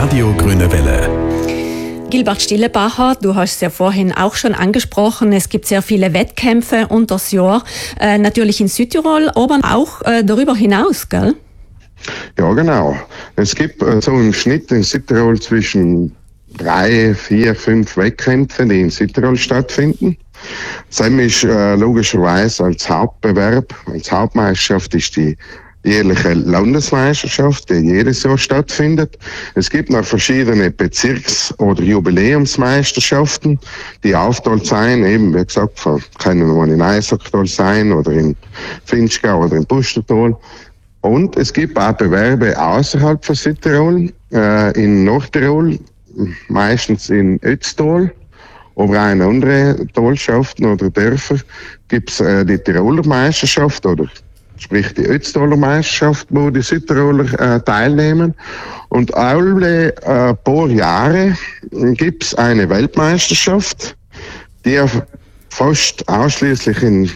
Radio Grüne Welle. Gilbert Stillebacher, du hast es ja vorhin auch schon angesprochen, es gibt sehr viele Wettkämpfe unters Jahr, natürlich in Südtirol, aber auch darüber hinaus, gell? Ja, genau. Es gibt so im Schnitt in Südtirol zwischen 3, 4, 5 Wettkämpfe, die in Südtirol stattfinden. Das ist logischerweise als Hauptbewerb, als Hauptmeisterschaft ist die jährliche Landesmeisterschaft, die jedes Jahr stattfindet. Es gibt noch verschiedene Bezirks- oder Jubiläumsmeisterschaften, die aufgeteilt sein, eben wie gesagt, können wir in Eisacktal sein oder in Finchgau oder in Pustertal. Und es gibt auch Bewerbe außerhalb von Südtirol, in Nordtirol, meistens in Ötztal, aber auch in anderen Talschaften oder Dörfern gibt es die Tiroler Meisterschaft oder sprich die Ötztaler Meisterschaft, wo die Südtiroler teilnehmen. Und alle paar Jahre gibt es eine Weltmeisterschaft, die fast ausschließlich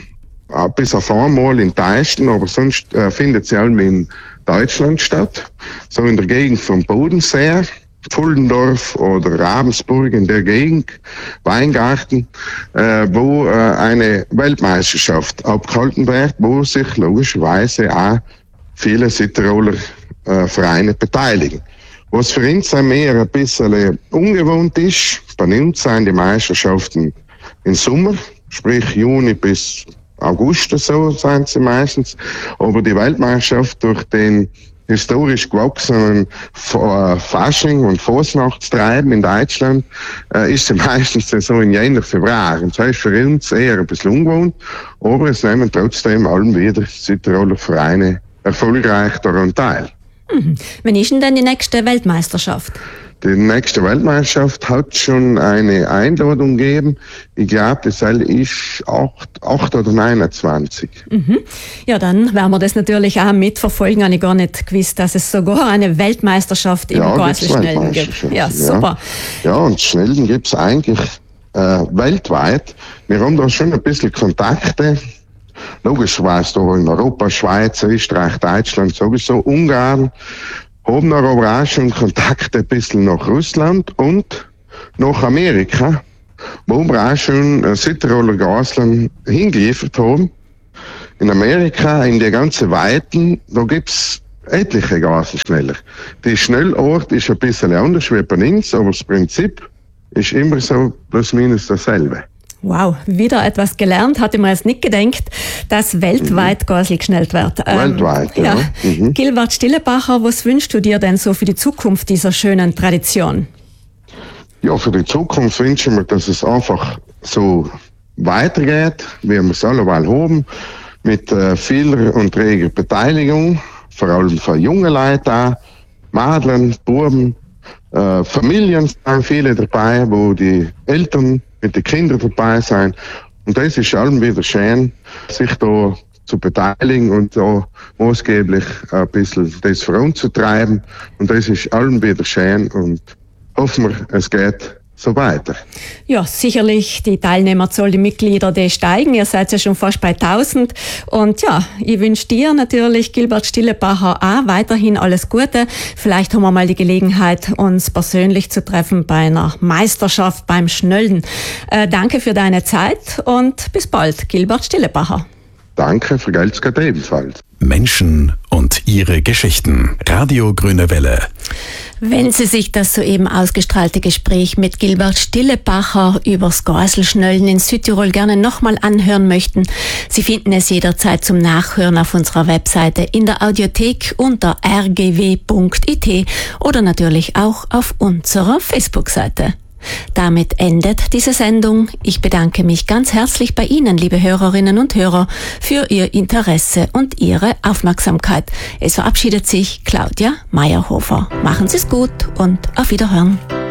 bis auf einmal in Teisten, aber sonst findet sie alle in Deutschland statt. So in der Gegend vom Bodensee, Pfullendorf oder Ravensburg in der Gegend, Weingarten, wo eine Weltmeisterschaft abgehalten wird, wo sich logischerweise auch viele Südtiroler Vereine beteiligen. Was für uns mehr ein bisschen ungewohnt ist, bei uns sind die Meisterschaften im Sommer, sprich Juni bis August so sind sie meistens, aber die Weltmeisterschaft durch den historisch gewachsenen Fasching und Fasnachtstreiben in Deutschland ist sie meistens so in Jänner, Februar. Und das ist für uns eher ein bisschen ungewohnt, aber es nehmen trotzdem allen wieder Südtiroler Vereine erfolgreich daran teil. Wann ist denn die nächste Weltmeisterschaft? Die nächste Weltmeisterschaft hat schon eine Einladung gegeben. Ich glaube, das ist 8 oder 29. Ja, dann werden wir das natürlich auch mitverfolgen. Habe ich gar nicht gewusst, dass es sogar eine Weltmeisterschaft im Geiselschnellen gibt. Ja, super. Ja, und Schnellen gibt es eigentlich weltweit. Wir haben da schon ein bisschen Kontakte. Logischerweise da in Europa, Schweiz, Österreich, Deutschland, sowieso Ungarn. Haben wir aber auch schon Kontakte ein bisschen nach Russland und nach Amerika, wo wir auch schon Südtiroler Gaseln hingeliefert haben. In Amerika, in der ganzen Weiten, da gibt's etliche Gaselschneller. Die Schnellort ist ein bisschen anders wie bei uns, aber das Prinzip ist immer so plus minus dasselbe. Wow, wieder etwas gelernt, hatte man jetzt nicht gedacht, dass weltweit Gasel geschnellt wird. Weltweit, ja. Gilbert Stillebacher, was wünschst du dir denn so für die Zukunft dieser schönen Tradition? Ja, für die Zukunft wünsche ich mir, dass es einfach so weitergeht, wie wir es alleweil haben, mit vieler und reger Beteiligung, vor allem von jungen Leuten auch, Mädchen, Buben, Familien sind viele dabei, wo die Eltern mit den Kindern dabei sein. Und das ist allem wieder schön, sich da zu beteiligen und da maßgeblich ein bisschen das voranzutreiben. Und das ist allem wieder schön und hoffen wir, es geht so weiter. Ja, sicherlich, die Teilnehmerzahl, die Mitglieder, die steigen. Ihr seid ja schon fast bei 1000. Und ja, ich wünsche dir natürlich, Gilbert Stillebacher, auch weiterhin alles Gute. Vielleicht haben wir mal die Gelegenheit, uns persönlich zu treffen bei einer Meisterschaft beim Schnöllen. Danke für deine Zeit und bis bald, Gilbert Stillebacher. Danke, für Geld's ebenfalls. Menschen und ihre Geschichten. Radio Grüne Welle. Wenn Sie sich das soeben ausgestrahlte Gespräch mit Gilbert Stillebacher übers Gaselschnöllen in Südtirol gerne nochmal anhören möchten, Sie finden es jederzeit zum Nachhören auf unserer Webseite in der Audiothek unter rgw.it oder natürlich auch auf unserer Facebook-Seite. Damit endet diese Sendung. Ich bedanke mich ganz herzlich bei Ihnen, liebe Hörerinnen und Hörer, für Ihr Interesse und Ihre Aufmerksamkeit. Es verabschiedet sich Claudia Meyerhofer. Machen Sie es gut und auf Wiederhören.